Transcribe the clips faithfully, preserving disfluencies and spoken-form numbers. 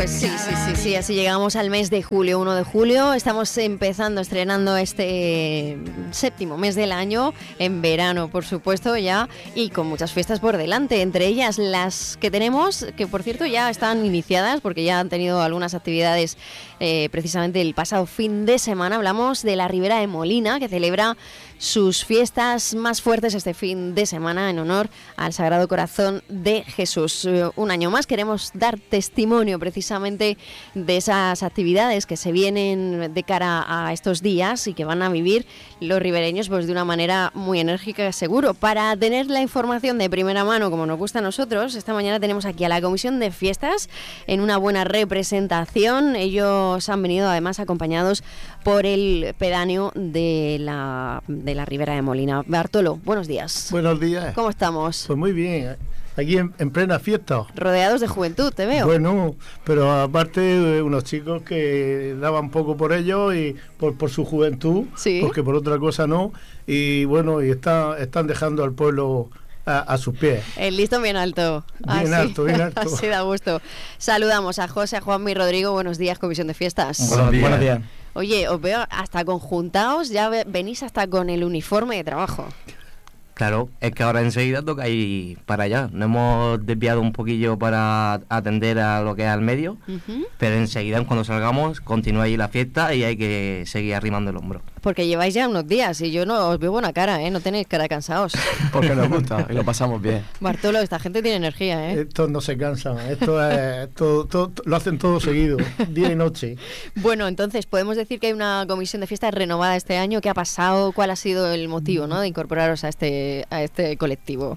Pues sí, sí, sí, sí, así llegamos al mes de julio, uno de julio. Estamos empezando, estrenando este séptimo mes del año, en verano, por supuesto, ya, y con muchas fiestas por delante, entre ellas las que tenemos, que por cierto ya están iniciadas, porque ya han tenido algunas actividades eh, precisamente el pasado fin de semana. Hablamos de la Ribera de Molina, que celebra sus fiestas más fuertes este fin de semana en honor al Sagrado Corazón de Jesús. Un año más queremos dar testimonio precisamente de esas actividades que se vienen de cara a estos días y que van a vivir los ribereños pues de una manera muy enérgica, seguro. Para tener la información de primera mano, como nos gusta a nosotros, esta mañana tenemos aquí a la Comisión de Fiestas en una buena representación. Ellos han venido además acompañados por el pedáneo de la, de la Ribera de Molina. Bartolo, buenos días. Buenos días. ¿Cómo estamos? Pues muy bien, aquí en, en plena fiesta. Rodeados de juventud, te veo. Bueno, pero aparte unos chicos que daban poco por ellos y por, por su juventud, ¿sí? Porque por otra cosa no, y bueno, y está, están dejando al pueblo a, a sus pies. El listón bien alto. Bien así, alto, bien alto. Así da gusto. Saludamos a José, a Juanmi y Rodrigo. Buenos días, Comisión de Fiestas. Buenos días. Buenos días. Oye, os veo hasta conjuntados, ya venís hasta con el uniforme de trabajo. Claro, es que ahora enseguida toca ir para allá. Nos hemos desviado un poquillo para atender a lo que es al medio, uh-huh. Pero enseguida cuando salgamos continúa ahí la fiesta y hay que seguir arrimando el hombro. Porque lleváis ya unos días y yo no os veo buena cara, ¿eh? No tenéis cara cansados. Porque nos gusta y lo pasamos bien. Bartolo, esta gente tiene energía, ¿eh? Estos no se cansan, esto es todo, todo, lo hacen todo seguido, día y noche. Bueno, entonces podemos decir que hay una comisión de fiestas renovada este año. ¿Qué ha pasado? ¿Cuál ha sido el motivo, ¿no?, de incorporaros a este, a este colectivo?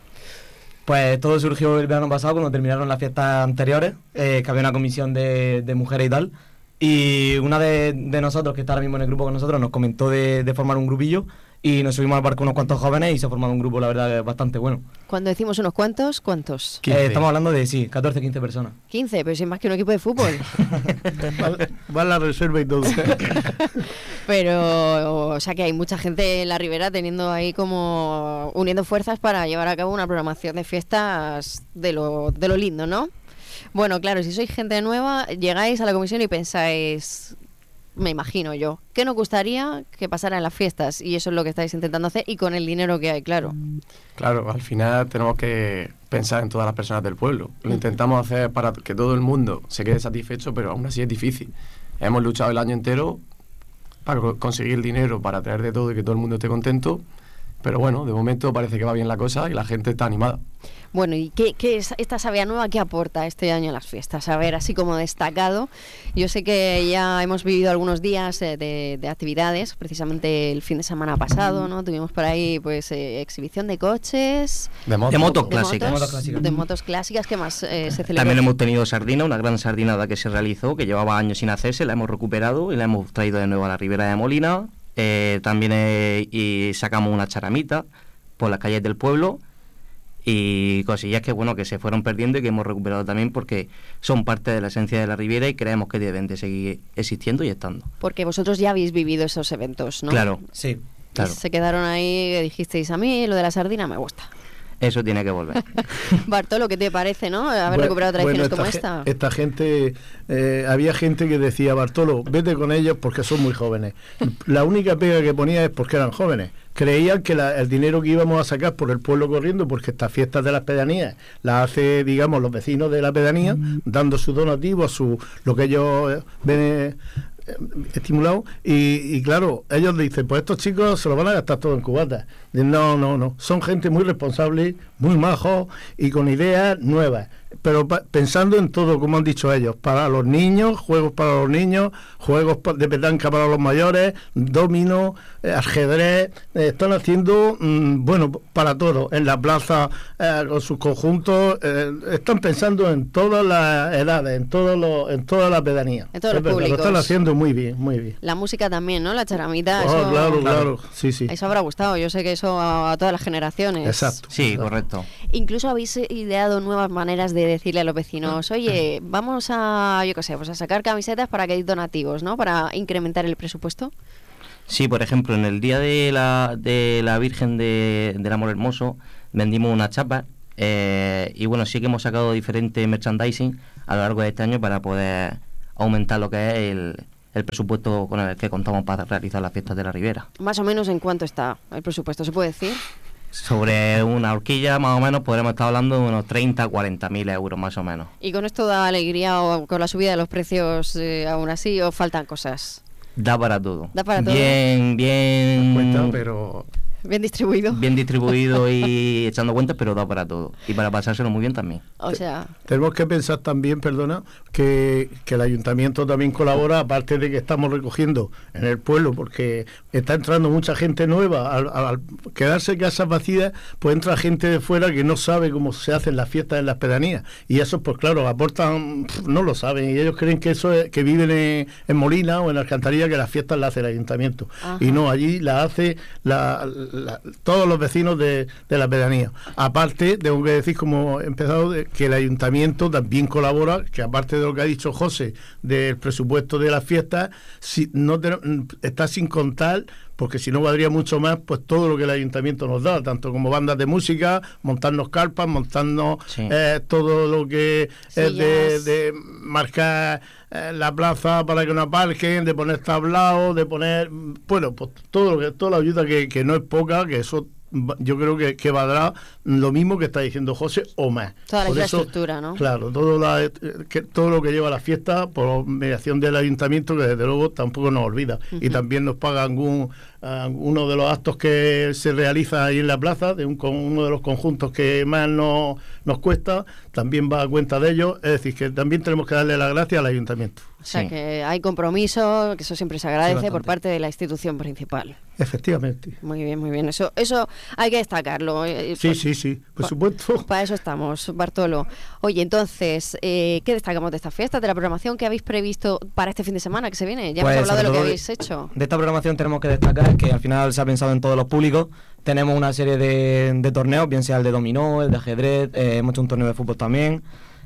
Pues todo surgió el verano pasado cuando terminaron las fiestas anteriores, eh, que había una comisión de, de mujeres y tal. Y una de, de nosotros, que está ahora mismo en el grupo con nosotros, nos comentó de, de formar un grupillo y nos subimos al barco unos cuantos jóvenes y se ha formado un grupo, la verdad, bastante bueno. Cuando decimos unos cuantos, ¿cuántos? Eh, estamos hablando de, sí, catorce, quince personas. quince, pero si es más que un equipo de fútbol. Va a la reserva y todo. Pero, o sea que hay mucha gente en la Ribera teniendo ahí como uniendo fuerzas para llevar a cabo una programación de fiestas de lo, de lo lindo, ¿no? Bueno, claro, si sois gente nueva, llegáis a la comisión y pensáis, me imagino yo, ¿qué nos gustaría que pasara en las fiestas? Y eso es lo que estáis intentando hacer y con el dinero que hay, claro. Claro, al final tenemos que pensar en todas las personas del pueblo. Lo intentamos hacer para que todo el mundo se quede satisfecho, pero aún así es difícil. Hemos luchado el año entero para conseguir el dinero, para traer de todo y que todo el mundo esté contento. Pero bueno, de momento parece que va bien la cosa y la gente está animada. Bueno, ¿y qué, qué es esta Sabia Nueva qué aporta este año a las fiestas? A ver, así como destacado, yo sé que ya hemos vivido algunos días eh, de, de actividades, precisamente el fin de semana pasado, ¿no? Tuvimos por ahí pues eh, exhibición de coches, de, moto, de motos clásicas, de motos clásicas, de motos clásicas, ¿qué más eh, se celebró? También hemos tenido sardina, una gran sardinada que se realizó, que llevaba años sin hacerse, la hemos recuperado y la hemos traído de nuevo a la Ribera de Molina. Eh, también eh, y sacamos una charamita por las calles del pueblo y cosillas que bueno que se fueron perdiendo y que hemos recuperado también porque son parte de la esencia de la Ribera y creemos que deben de seguir existiendo y estando. Porque vosotros ya habéis vivido esos eventos, ¿no? Claro, sí, claro. Se quedaron ahí, que dijisteis, a mí lo de la sardina me gusta. Eso tiene que volver. Bartolo, ¿qué te parece, no? Haber bueno, recuperado tradiciones bueno, esta como esta. Esta gente, eh, había gente que decía, Bartolo, vete con ellos porque son muy jóvenes. La única pega que ponía es porque eran jóvenes. Creían que la, el dinero que íbamos a sacar por el pueblo corriendo, porque estas fiestas de las pedanías las hace, digamos, los vecinos de la pedanía, mm. dando su donativo, a su lo que ellos ven eh, estimulado y, y claro, ellos dicen, pues estos chicos se lo van a gastar todo en cubatas. No, no, no, son gente muy responsable, muy majos y con ideas nuevas, pero pa- pensando en todo, como han dicho ellos, para los niños, juegos para los niños, juegos de petanca para los mayores, dominó, eh, ajedrez, eh, están haciendo, mmm, bueno, para todo, en la plaza, eh, con sus conjuntos, eh, están pensando en todas las edades, en todos los, en toda la pedanía. En todos los verdad, públicos. Lo están haciendo muy bien, muy bien. La música también, ¿no? La charamita. Oh, eso, claro, claro, sí, sí. Eso habrá gustado, yo sé que eso a, a todas las generaciones. Exacto. Sí, exacto. Correcto. Incluso habéis ideado nuevas maneras de decirle a los vecinos, oye, vamos a, yo qué sé, pues a sacar camisetas para que hay donativos, ¿no? Para incrementar el presupuesto. Sí, por ejemplo, en el día de la, de la Virgen de, del Amor Hermoso vendimos una chapa eh, y bueno, sí que hemos sacado diferente merchandising a lo largo de este año para poder aumentar lo que es el, el presupuesto con el que contamos para realizar las fiestas de la Ribera. Más o menos, ¿en cuánto está el presupuesto? ¿Se puede decir? Sobre una horquilla, más o menos, podremos estar hablando de unos treinta a cuarenta mil euros, más o menos. ¿Y con esto da alegría o con la subida de los precios eh, aún así o faltan cosas? Da para todo. Da para todo. Bien, bien... Cuenta, pero... Bien distribuido. Bien distribuido y echando cuentas, pero da para todo. Y para pasárselo muy bien también. O sea... Tenemos que pensar también, perdona, que, que el ayuntamiento también colabora, aparte de que estamos recogiendo en el pueblo, porque está entrando mucha gente nueva. Al, al quedarse casas vacías, pues entra gente de fuera que no sabe cómo se hacen las fiestas en las pedanías. Y eso, pues claro, aportan, no lo saben. Y ellos creen que eso es, que viven en, en Molina o en Alcantarilla, que las fiestas las hace el ayuntamiento. Ajá. Y no, allí las hace la, la, todos los vecinos de, de la pedanía. Aparte, tengo que decir, como he empezado, de, que el ayuntamiento también colabora, que aparte de lo que ha dicho José del presupuesto de las fiestas, si no te, está sin contar, porque si no valdría mucho más, pues todo lo que el ayuntamiento nos da, tanto como bandas de música, montarnos carpas, montarnos sí. eh, todo lo que sí, es de, de marcar eh, la plaza para que no aparquen, de poner tablaos, de poner, bueno, pues todo lo que, toda la ayuda que, que no es poca, que eso yo creo que, que valdrá lo mismo que está diciendo José o más. Toda la infraestructura, ¿no? Claro, todo, la, que, todo lo que lleva la fiesta por mediación del ayuntamiento, que desde luego tampoco nos olvida. Uh-huh. Y también nos paga algún, uh, uno de los actos que se realiza ahí en la plaza, de un, con uno de los conjuntos que más nos, nos cuesta, también va a cuenta de ellos. Es decir, que también tenemos que darle las gracias al ayuntamiento. O sea, sí. que hay compromiso, que eso siempre se agradece sí, por parte de la institución principal. Efectivamente. Muy bien, muy bien. Eso eso hay que destacarlo. Sí, sí, sí, por pa, supuesto. Para eso estamos, Bartolo. Oye, entonces, eh, ¿qué destacamos de esta fiesta, de la programación que habéis previsto para este fin de semana que se viene? Ya pues hemos hablado de lo que habéis hecho. De esta programación tenemos que destacar que al final se ha pensado en todos los públicos. Tenemos una serie de, de torneos, bien sea el de dominó, el de ajedrez, eh, hemos hecho un torneo de fútbol también.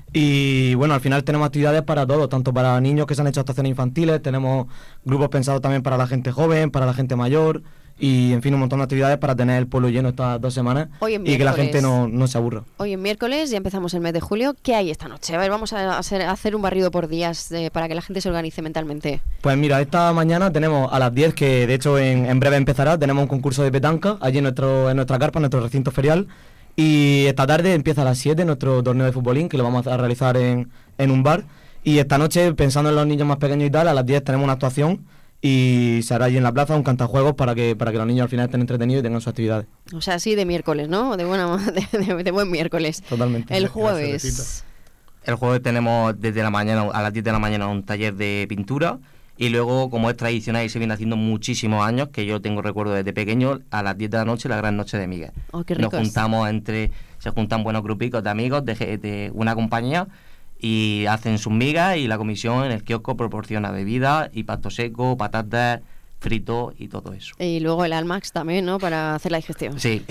Y bueno, al final tenemos actividades para todos, tanto para niños que se han hecho actuaciones infantiles, tenemos grupos pensados también para la gente joven, para la gente mayor y en fin un montón de actividades para tener el pueblo lleno estas dos semanas y que la gente no, no se aburra. Hoy en miércoles ya empezamos el mes de julio. ¿Qué hay esta noche? A ver, vamos a hacer, a hacer un barrido por días eh, para que la gente se organice mentalmente. Pues mira, esta mañana tenemos a las diez, que de hecho en, en breve empezará, tenemos un concurso de petanca allí en, nuestro, en nuestra carpa, en nuestro recinto ferial. Y esta tarde empieza a las siete nuestro torneo de futbolín, que lo vamos a realizar en, en un bar. Y esta noche, pensando en los niños más pequeños y tal, a las diez tenemos una actuación y se hará allí en la plaza un cantajuegos para que para que los niños al final estén entretenidos y tengan sus actividades. O sea, sí, de miércoles, ¿no? De, buena, de, de, de buen miércoles. Totalmente. El jueves. El jueves tenemos desde la mañana a las diez de la mañana un taller de pintura. Y luego, como es tradicional y se viene haciendo muchísimos años, que yo tengo recuerdo desde pequeño, a las diez de la noche, la gran noche de Miguel. Oh, qué ricos. Nos juntamos entre, se juntan buenos grupicos de amigos de, de una compañía y hacen sus migas y la comisión en el kiosco proporciona bebida y pasto seco, patatas, fritos y todo eso. Y luego el Almax también, ¿no? Para hacer la digestión. Sí.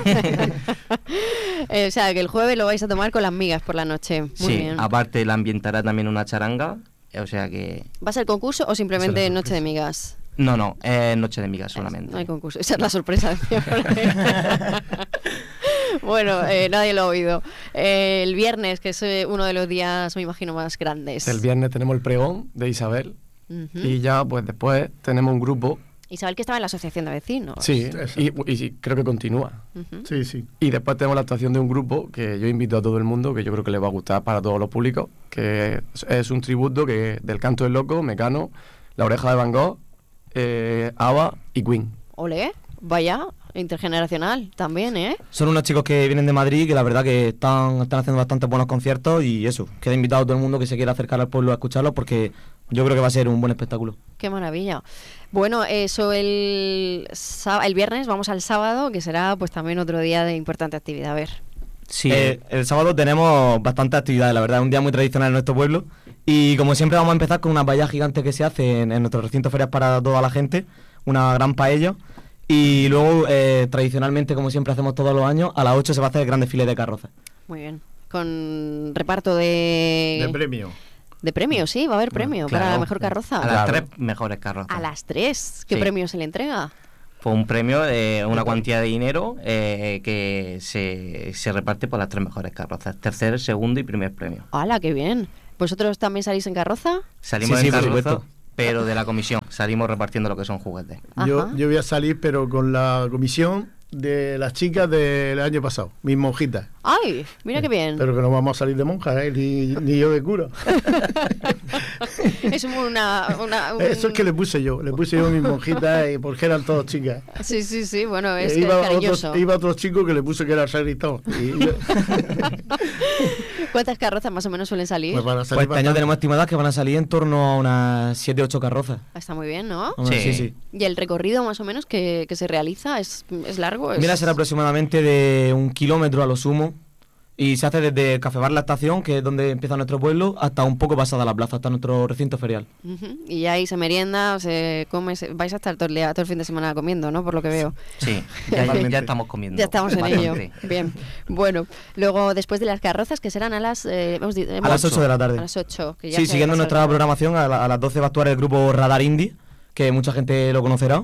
O sea, que el jueves lo vais a tomar con las migas por la noche. Muy sí, bien. Aparte la ambientará también una charanga. O sea que... ¿Va a ser concurso o simplemente noche de migas? No, no, es eh, noche de migas solamente. No hay concurso, esa es la sorpresa. Bueno, eh, nadie lo ha oído. Eh, el viernes, que es eh, uno de los días, me imagino, más grandes. El viernes tenemos el pregón de Isabel uh-huh. y ya pues después tenemos un grupo. Isabel, que estaba en la asociación de vecinos. Sí, y, y creo que continúa. Uh-huh. Sí, sí. Y después tenemos la actuación de un grupo que yo invito a todo el mundo, que yo creo que les va a gustar para todos los públicos, que es un tributo que del Canto del Loco, Mecano, La Oreja de Van Gogh, eh, ABBA y Queen. Olé, vaya, intergeneracional también, ¿eh? Son unos chicos que vienen de Madrid, que la verdad que están, están haciendo bastante buenos conciertos y eso, queda invitado a todo el mundo que se quiera acercar al pueblo a escucharlos porque yo creo que va a ser un buen espectáculo. Qué maravilla. Bueno, eso el, el viernes, vamos al sábado, que será pues también otro día de importante actividad. A ver. Sí, eh, el sábado tenemos bastante actividades, la verdad, es un día muy tradicional en nuestro pueblo y como siempre vamos a empezar con una paella gigante que se hace en, en nuestro recinto ferial para toda la gente, una gran paella. Y luego, eh, tradicionalmente, como siempre hacemos todos los años, a las ocho se va a hacer el gran desfile de carrozas. Muy bien. Con reparto de... De premio. De premio, sí, va a haber premio claro, para la mejor carroza. A claro. las tres mejores carrozas. A las tres. ¿Qué sí. premio se le entrega? Pues un premio de una cuantía de dinero eh, que se, se reparte por las tres mejores carrozas. Tercer, segundo y primer premio. ¡Hala, qué bien! ¿Vosotros también salís en carroza? Salimos Sí, en sí, por carroza, supuesto. pero de la comisión. Salimos repartiendo lo que son juguetes. Yo, Ajá. yo voy a salir, pero con la comisión de las chicas del año pasado, mis monjitas. ¡Ay! Mira qué bien. Pero que no vamos a salir de monjas, ¿eh? ni, ni yo de cura. Es una... una un- Eso es que le puse yo, le puse yo a mis monjitas y porque eran todas chicas. Sí, sí, sí, bueno, es Eh, que iba, cariñoso. otro, iba otro chico que le puse que era sagristón. Y yo- ¿Cuántas carrozas más o menos suelen salir? pues van a Pues salir este año bastante. tenemos estimadas que van a salir en torno a unas siete ocho carrozas. Está muy bien, ¿no? Hombre, Sí. sí, sí. ¿Y el recorrido más o menos que, que se realiza es, es largo? Es... Mira, será aproximadamente de un kilómetro a lo sumo. Y se hace desde Café Bar La Estación, que es donde empieza nuestro pueblo, hasta un poco pasada la plaza, hasta nuestro recinto ferial. Ujú. Y ya ahí se merienda, se come, se- vais a estar todo el, día, todo el fin de semana comiendo, ¿no? Por lo que veo. Sí, ya, ya estamos comiendo. Ya estamos en ello. bastante. Bien. Bueno, luego después de las carrozas, que serán a las... eh, hemos di- hemos- A las ocho de la tarde. A las ocho. Que ya Sí, se siguiendo pasa nuestra el- programación, a, la- a las doce va a actuar el grupo Radar Indie, que mucha gente lo conocerá.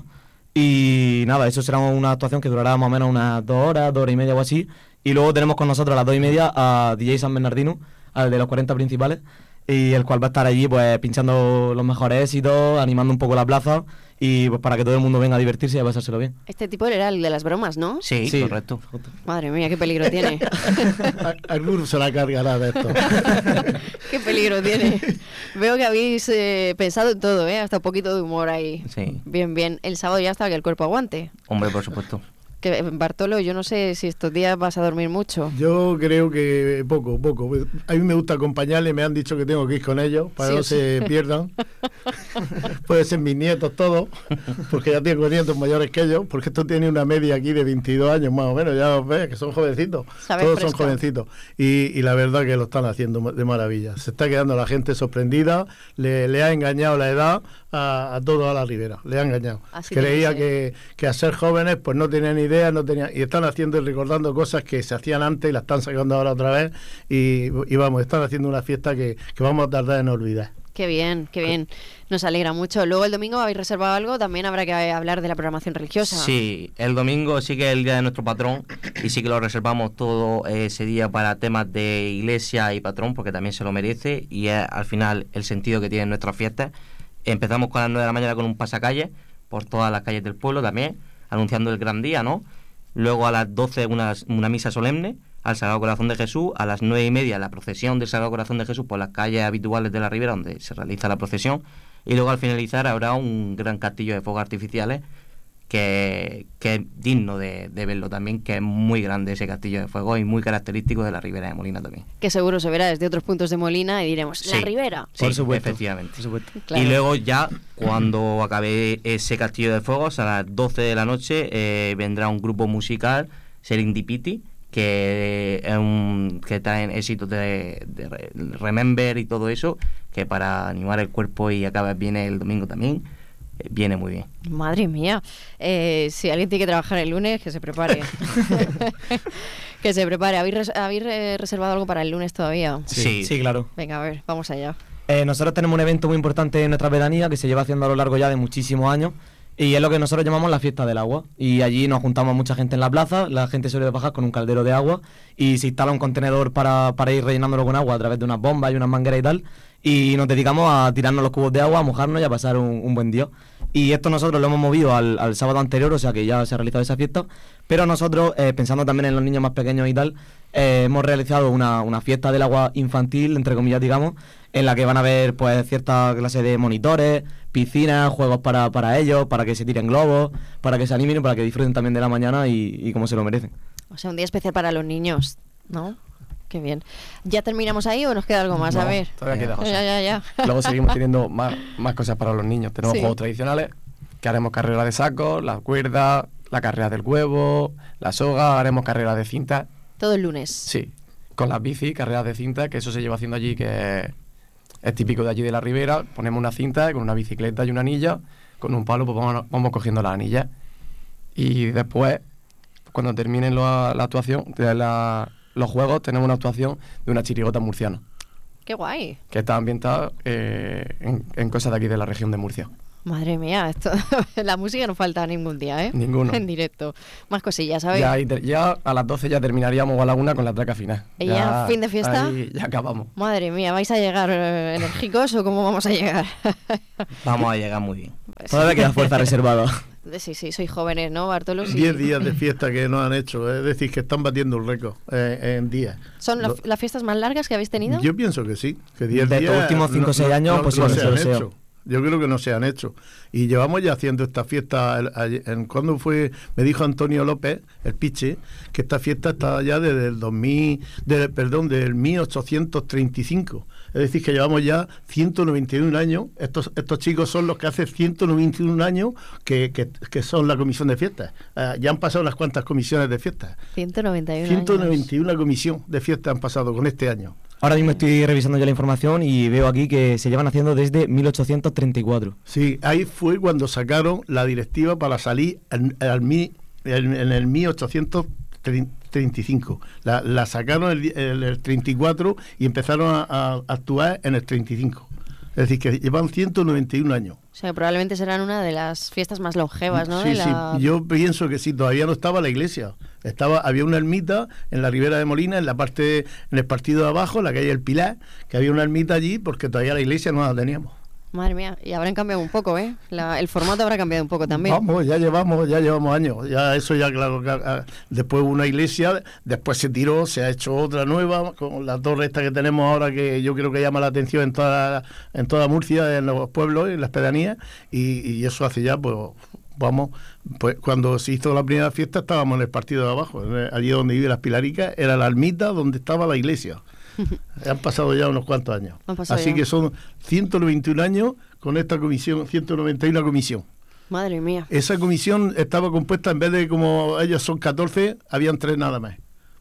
Y nada, eso será una actuación que durará más o menos unas dos horas, dos horas y media o así. Y luego tenemos con nosotros a las dos y media a D J San Bernardino, al de los cuarenta principales, y el cual va a estar allí pues pinchando los mejores éxitos, animando un poco la plaza, y pues para que todo el mundo venga a divertirse y a pasárselo bien. Este tipo era el de las bromas, ¿no? Sí, Sí. correcto. Madre mía, qué peligro tiene. A- Alguno se la cargará de esto. Qué peligro tiene. Veo que habéis eh, pensado en todo, ¿eh? Hasta un poquito de humor ahí. Sí. Bien, bien. El sábado ya está que el cuerpo aguante. Hombre, por supuesto. Que eh, Bartolo, yo no sé si estos días vas a dormir mucho. Yo creo que poco, poco. A mí me gusta acompañarle, me han dicho que tengo que ir con ellos para Sí, que no sí. se pierdan. Pueden ser mis nietos todos, porque ya tengo nietos mayores que ellos, porque esto tiene una media aquí de veintidós años más o menos, ya os ves que son jovencitos, Sabes todos fresco. son jovencitos. Y, y la verdad que lo están haciendo de maravilla. Se está quedando la gente sorprendida, le, le ha engañado la edad a, a todos a la Ribera, le ha engañado. Así tiene Creía que que, que a ser jóvenes pues no tenían idea, no tenían, y están haciendo y recordando cosas que se hacían antes y las están sacando ahora otra vez y, y vamos, están haciendo una fiesta que, que vamos a tardar en olvidar. Qué bien, qué bien. Nos alegra mucho. Luego el domingo habéis reservado algo, también habrá que hablar de la programación religiosa. Sí, el domingo sí que es el día de nuestro patrón y sí que lo reservamos todo ese día para temas de iglesia y patrón porque también se lo merece y es al final el sentido que tienen nuestras fiestas. Empezamos con las nueve de la mañana con un pasacalle por todas las calles del pueblo también, anunciando el gran día, ¿no? Luego a las doce una, una misa solemne al Sagrado Corazón de Jesús, a las nueve y media la procesión del Sagrado Corazón de Jesús por las calles habituales de la Ribera donde se realiza la procesión y luego al finalizar habrá un gran castillo de fuegos artificiales que, que es digno de, de verlo también, que es muy grande ese castillo de fuego y muy característico de la Ribera de Molina también. Que seguro se verá desde otros puntos de Molina y diremos, la Sí. Ribera. Sí, Por supuesto. efectivamente. Por supuesto. Claro. Y luego ya, cuando acabe ese castillo de fuegos, a las doce de la noche, eh, vendrá un grupo musical, Serendipity, que es un que traen éxitos de, de Re- Remember y todo eso, que para animar el cuerpo y acabar bien el domingo también, eh, viene muy bien. Madre mía. Eh, si alguien tiene que trabajar el lunes, que se prepare. Que se prepare. ¿Habéis, res- habéis eh, reservado algo para el lunes todavía? Sí. sí, claro. Venga, a ver, vamos allá. Eh, nosotros tenemos un evento muy importante en nuestra pedanía que se lleva haciendo a lo largo ya de muchísimos años y es lo que nosotros llamamos la fiesta del agua. Y allí nos juntamos mucha gente en la plaza, la gente suele bajar con un caldero de agua y se instala un contenedor para, para ir rellenándolo con agua a través de unas bombas y unas mangueras y tal. Y nos dedicamos a tirarnos los cubos de agua, a mojarnos y a pasar un, un buen día. Y esto nosotros lo hemos movido al, al sábado anterior, o sea que ya se ha realizado esa fiesta. Pero nosotros, eh, pensando también en los niños más pequeños y tal, eh, hemos realizado una, una fiesta del agua infantil, entre comillas, digamos, en la que van a haber pues cierta clase de monitores, piscinas, juegos para, para ellos, para que se tiren globos, para que se animen y para que disfruten también de la mañana y, y como se lo merecen. O sea, un día especial para los niños, ¿no? Qué bien. ¿Ya terminamos ahí o nos queda algo más? A No, ver. todavía queda. Ya, ya, ya. Luego seguimos teniendo más, más cosas para los niños. Tenemos Sí. juegos tradicionales, que haremos carrera de sacos, la cuerda, la carrera del huevo, la soga, haremos carrera de cinta. Todo el lunes. Sí, con las bici, carreras de cinta, que eso se lleva haciendo allí, que es típico de allí de la Ribera. Ponemos una cinta con una bicicleta y una anilla, con un palo pues vamos, vamos cogiendo las anillas. Y después, cuando terminen la, la actuación, de la, los juegos, tenemos una actuación de una chirigota murciana, Qué guay. que está ambientada eh, en, en cosas de aquí de la región de Murcia. Madre mía, esto, la música no falta ningún día, ¿eh? Ninguno. En directo. Más cosillas, ¿sabes? Ya, ya a las doce ya terminaríamos o a la una con la traca final. ¿Y ya fin de fiesta? Ahí ya acabamos. Madre mía, ¿vais a llegar eh, enérgicos o cómo vamos a llegar? Vamos a llegar muy bien. Pues Todavía queda fuerza reservada. Sí, sí, sois jóvenes, ¿no, Bartolo? Sí. Diez días de fiesta que nos han hecho, es decir, que están batiendo un récord eh, en días. ¿Son la- Lo- las fiestas más largas que habéis tenido? Yo pienso que sí, que diez De días estos últimos cinco o seis no- años, no- pues no sí, se no han se lo sé. hecho. Yo creo que no se han hecho. Y llevamos ya haciendo esta fiesta. el- ayer- en, cuando fue, me dijo Antonio López, el Piche, que esta fiesta está ya desde el dos mil, de, perdón, del mil ochocientos treinta y cinco. Es decir, que llevamos ya ciento noventa y un años. Estos estos chicos son los que hace ciento noventa y un años que, que, que son la comisión de fiestas. Eh, ya han pasado unas cuantas comisiones de fiestas. ciento noventa y uno ciento años. noventa y una comisión de fiestas han pasado con este año. Ahora mismo estoy revisando ya la información y veo aquí que se llevan haciendo desde mil ochocientos treinta y cuatro. Sí, ahí fue cuando sacaron la directiva para salir en, al mi- en- en el mil ochocientos treinta y cinco. La, la sacaron el, el, el treinta y cuatro y empezaron a, a actuar en el treinta y cinco. Es decir, que llevan ciento noventa y un años. O sea, probablemente serán una de las fiestas más longevas, ¿no? Sí, de la... sí, yo pienso que sí, todavía no estaba la iglesia. Estaba, había una ermita en la Ribera de Molina, en la parte, en el partido de abajo, en la calle El Pilar, que había una ermita allí porque todavía la iglesia no la teníamos. Madre mía, y habrán cambiado un poco, ¿eh? La- el formato habrá cambiado un poco también. Vamos, ya llevamos, ya llevamos años. Ya eso ya claro, claro, ah, después hubo una iglesia, después se tiró, se ha hecho otra nueva con la torre esta que tenemos ahora que yo creo que llama la atención en toda en toda Murcia, en los pueblos, en las pedanías, y, y eso hace ya pues vamos, pues cuando se hizo la primera fiesta estábamos en el partido de abajo, en el- allí donde vive las Pilaricas, era la ermita donde estaba la iglesia. Han pasado ya unos cuantos años. Han pasado Así ya. que son ciento noventa y un años con esta comisión, ciento noventa y una comisión. Madre mía. Esa comisión estaba compuesta, en vez de como ellos son catorce, habían tres nada más.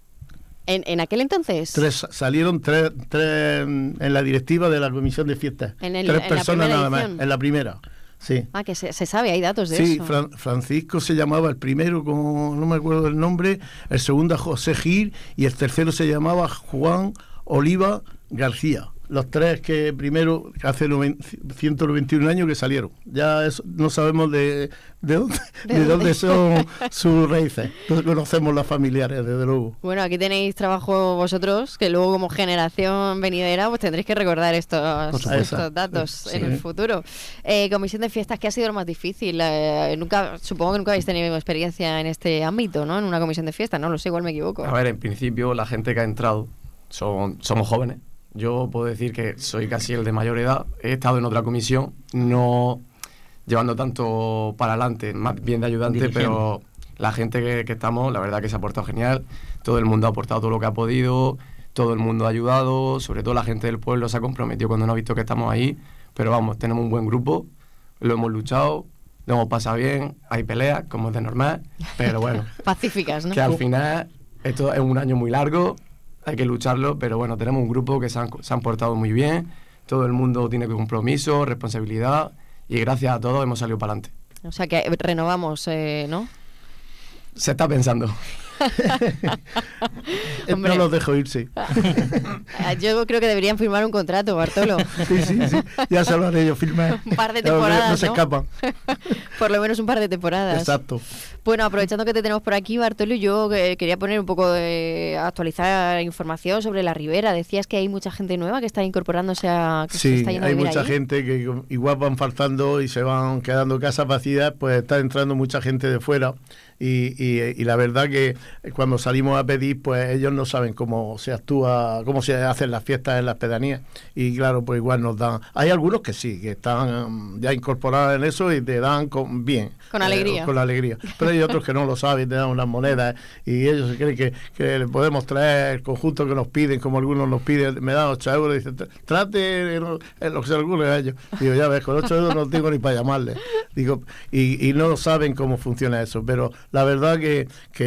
¿En, en aquel entonces? Tres salieron tres, tres en la directiva de la comisión de fiestas. En el- tres en la personas primera nada más, edición. en la primera. Sí. Ah, que se, se sabe, hay datos de Sí, eso. Fran- Francisco se llamaba el primero, como no me acuerdo del nombre, el segundo José Gil y el tercero se llamaba Juan Oliva García. Los tres que primero, hace noven- ciento noventa y un años que salieron. Ya eso, no sabemos de, de, dónde, ¿De de dónde? dónde son sus raíces. No conocemos las familiares, desde luego. Bueno, aquí tenéis trabajo vosotros, que luego como generación venidera pues tendréis que recordar estos, Por supuesto. estos datos Sí. en el futuro. Eh, comisión de fiestas, ¿qué ha sido lo más difícil? Eh, nunca, supongo que nunca habéis tenido experiencia en este ámbito, ¿no? En una comisión de fiestas, no lo sé, igual me equivoco. A ver, en principio la gente que ha entrado son, somos jóvenes. Yo puedo decir que soy casi el de mayor edad. He estado en otra comisión, no llevando tanto para adelante, más bien de ayudante, Dirigiendo. pero la gente que, que estamos, la verdad que se ha portado genial. Todo el mundo ha aportado todo lo que ha podido, todo el mundo ha ayudado, sobre todo la gente del pueblo se ha comprometido cuando no ha visto que estamos ahí. Pero vamos, tenemos un buen grupo, lo hemos luchado, lo hemos pasado bien, hay peleas, como es de normal, pero bueno, Pacíficas, ¿no? que al final esto es un año muy largo, hay que lucharlo, pero bueno, tenemos un grupo que se han, se han portado muy bien, todo el mundo tiene compromiso, responsabilidad, y gracias a todos hemos salido para adelante. O sea que renovamos, eh, ¿no? Se está pensando. Hombre. No los dejo irse. Ah, Yo creo que deberían firmar un contrato, Bartolo. Sí, sí, sí. Ya se lo han ellos firmar. Un par de Ya, no, temporadas, no se ¿no? escapan. Por lo menos un par de temporadas. Exacto. Bueno, aprovechando que te tenemos por aquí, Bartolo, yo eh, quería poner un poco de actualizar información sobre la Ribera. Decías que hay mucha gente nueva que está incorporándose a que se Sí, está yendo a hay vivir mucha allí. gente que igual van faltando y se van quedando casas vacías, pues está entrando mucha gente de fuera. Y, y, y la verdad que cuando salimos a pedir, pues ellos no saben cómo se actúa, cómo se hacen las fiestas en las pedanías. Y claro, pues igual nos dan. Hay algunos que sí, que están um, ya incorporados en eso y te dan con, bien. Con alegría. Eh, con alegría. Pero hay otros que no lo saben, te dan unas monedas y ellos se creen que, que le podemos traer el conjunto que nos piden, como algunos nos piden, me dan ocho euros y dicen, trate en lo, en lo que se le ocurre a ellos. Digo, ya ves, con ocho euros no tengo ni para llamarle. Digo, y, y no saben cómo funciona eso, pero la verdad que, que se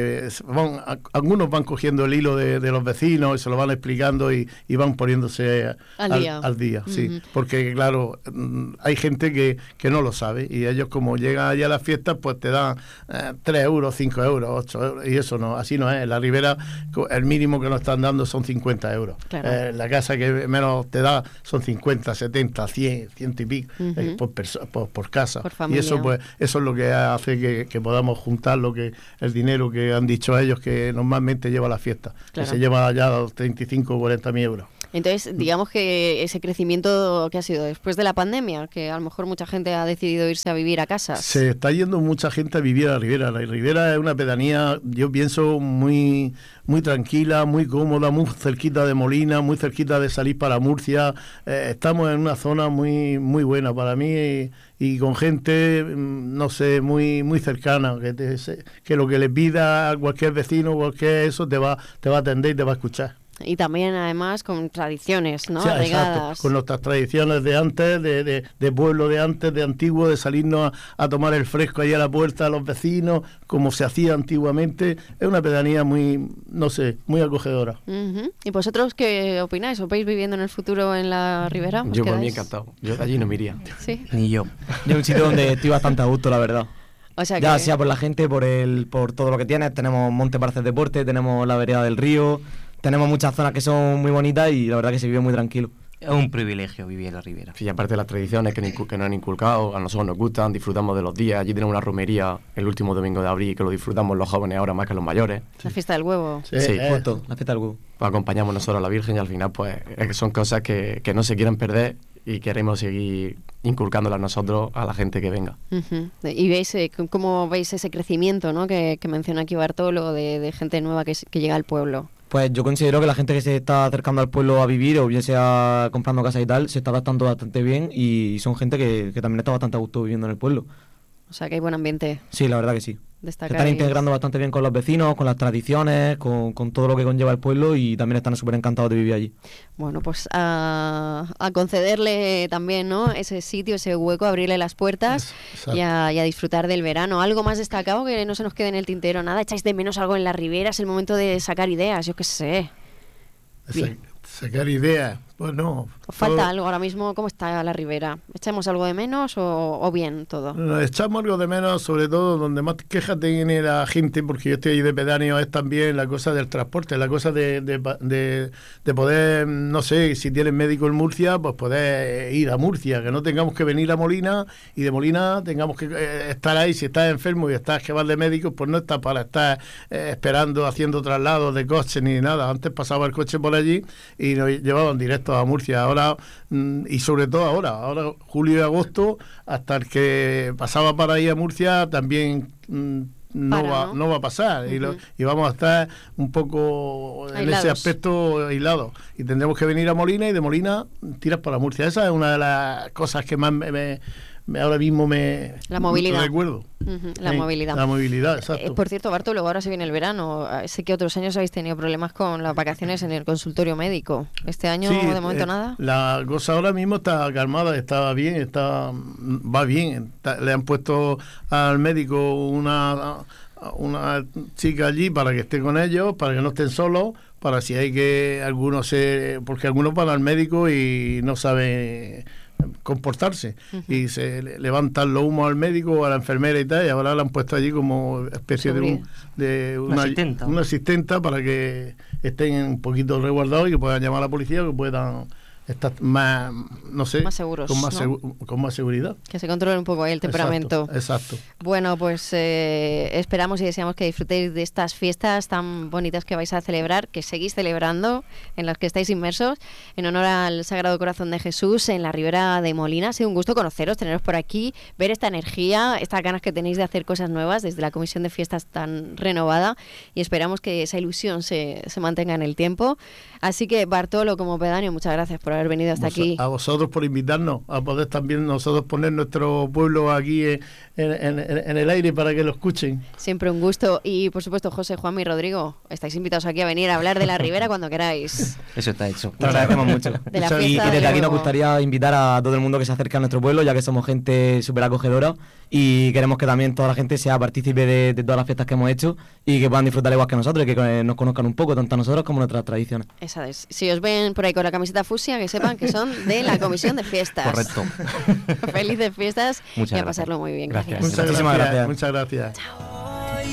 porque van, a, algunos van cogiendo el hilo de, de los vecinos y se lo van explicando y, y van poniéndose al, al día, al día uh-huh. sí, porque claro, hay gente que, que no lo sabe y ellos como llegan allá a las fiestas pues te dan eh, tres euros, cinco euros, ocho euros y eso no, así no es. En la Ribera el mínimo que nos están dando son cincuenta euros. Claro. Eh, la casa que menos te da son cincuenta, setenta, cien, ciento y pico uh-huh. eh, por, perso- por, por casa. Por familia. Y eso pues eso es lo que hace que, que podamos juntar lo que el dinero que han dicho ellos que normalmente lleva la fiesta, claro. que se lleva ya los treinta y cinco o cuarenta mil euros. Entonces, digamos que ese crecimiento que ha sido después de la pandemia, que a lo mejor mucha gente ha decidido irse a vivir a casas. Se está yendo mucha gente a vivir a la Ribera. La Ribera es una pedanía, yo pienso, muy muy tranquila, muy cómoda, muy cerquita de Molina, muy cerquita de salir para Murcia. Eh, estamos en una zona muy muy buena para mí y, y con gente, no sé, muy muy cercana, que, te, que lo que le pida a cualquier vecino, cualquier eso, te va, te va a atender y te va a escuchar. Y también, además, con tradiciones, ¿no? Sí, arraigadas. exacto, con nuestras tradiciones de antes, de, de, de pueblo de antes, de antiguo, de salirnos a, a tomar el fresco ahí a la puerta a los vecinos, como se hacía antiguamente. Es una pedanía muy, no sé, muy acogedora. Uh-huh. ¿Y vosotros qué opináis? ¿Os veis viviendo en el futuro en la Ribera? Yo por mí encantado. Yo de allí no me iría. ¿Sí? Ni yo. Yo es un sitio donde estoy bastante a gusto, la verdad. O sea ya que... sea por la gente, por el por todo lo que tiene. Tenemos monte para hacer deporte, tenemos la vereda del río, tenemos muchas zonas que son muy bonitas y la verdad que se vive muy tranquilo. Es un privilegio vivir en la Ribera. Sí, aparte de las tradiciones que, nos, que nos han inculcado, a nosotros nos gustan, disfrutamos de los días. Allí tenemos una romería el último domingo de abril que lo disfrutamos los jóvenes ahora más que los mayores. La fiesta del huevo. Sí, sí. Eh, Justo, la fiesta del huevo. Pues acompañamos nosotros a la Virgen y al final pues son cosas que, que no se quieren perder y queremos seguir inculcándolas nosotros a la gente que venga. Uh-huh. Y veis, eh, cómo veis ese crecimiento, ¿no? que, que menciona aquí Bartolo, de, de gente nueva que, que llega al pueblo. Pues yo considero que la gente que se está acercando al pueblo a vivir, o bien sea comprando casa y tal, se está adaptando bastante bien y son gente que, que también está bastante a gusto viviendo en el pueblo. O sea que hay buen ambiente. Sí, la verdad que sí. Destacáis. Se están integrando bastante bien con los vecinos, con las tradiciones, con, con todo lo que conlleva el pueblo y también están súper encantados de vivir allí. Bueno, pues a, a concederle también, ¿no? ese sitio, ese hueco, abrirle las puertas y a, y a disfrutar del verano. ¿Algo más destacado que no se nos quede en el tintero? Nada, echáis de menos algo en la Ribera, es el momento de sacar ideas, yo qué sé. Sa- sacar ideas, pues no. ¿Os falta todo, algo ahora mismo? ¿Cómo está la Ribera? ¿Echamos algo de menos o, o bien todo? Nos echamos algo de menos, sobre todo donde más quejas tiene la gente, porque yo estoy ahí de pedáneo, es también la cosa del transporte, la cosa de, de, de, de poder, no sé, si tienes médico en Murcia, pues poder ir a Murcia, que no tengamos que venir a Molina y de Molina tengamos que eh, estar ahí. Si estás enfermo y estás que vas de médico, pues no estás para estar eh, esperando, haciendo traslados de coche ni nada. Antes pasaba el coche por allí y nos llevaban directo a Murcia. Ahora, y sobre todo ahora, ahora julio y agosto, hasta el que pasaba para ir a Murcia también no, Para, va, ¿no? no va a pasar. Uh-huh. y, lo, y vamos a estar un poco en aislados. ese aspecto aislados. Y tendremos que venir a Molina y de Molina tiras para Murcia. Esa es una de las cosas que más me, me, me ahora mismo me La movilidad. me recuerdo. Uh-huh, la Sí, movilidad. La movilidad, exacto. Eh, por cierto, Bartolo, ahora se viene el verano. Sé que otros años habéis tenido problemas con las vacaciones en el consultorio médico. ¿Este año Sí, de momento eh, nada? La cosa ahora mismo está calmada, está bien, está va bien. Está, le han puesto al médico una, una chica allí para que esté con ellos, para que no estén solos, para si hay que algunos se... Porque algunos van al médico y no saben comportarse, uh-huh. y se levantan los humos al médico o a la enfermera y tal, y ahora la han puesto allí como especie de, un, de una, una, asistenta. una asistenta para que estén un poquito resguardados y que puedan llamar a la policía, que puedan estar más, no sé, más seguros, con más, ¿no? segu- con más seguridad. Que se controle un poco ahí el temperamento. Exacto. exacto. Bueno, pues eh, esperamos y deseamos que disfrutéis de estas fiestas tan bonitas que vais a celebrar, que seguís celebrando, en las que estáis inmersos, en honor al Sagrado Corazón de Jesús en la Ribera de Molina. Ha sido un gusto conoceros, teneros por aquí, ver esta energía, estas ganas que tenéis de hacer cosas nuevas desde la Comisión de Fiestas tan renovada, y esperamos que esa ilusión se, se mantenga en el tiempo. Así que, Bartolo, como pedáneo, muchas gracias por haber venido hasta Vos, aquí. A vosotros por invitarnos, a poder también nosotros poner nuestro pueblo aquí en, en, en, en el aire para que lo escuchen. Siempre un gusto. Y, por supuesto, José, Juanmi y Rodrigo, estáis invitados aquí a venir a hablar de la Ribera cuando queráis. Eso está hecho. Te agradecemos mucho. De la y, y fiesta desde de aquí nos luego. gustaría invitar a todo el mundo que se acerque a nuestro pueblo, ya que somos gente súper acogedora, y queremos que también toda la gente sea partícipe de, de todas las fiestas que hemos hecho y que puedan disfrutar igual que nosotros y que eh, nos conozcan un poco, tanto a nosotros como a nuestras tradiciones. Esa es. Si os ven por ahí con la camiseta fucsia, que sepan que son de la comisión de fiestas. Correcto. Felices fiestas Muchas y a gracias. pasarlo muy bien. Gracias. Muchas Muchísimas gracias. gracias. Muchas gracias. Chao.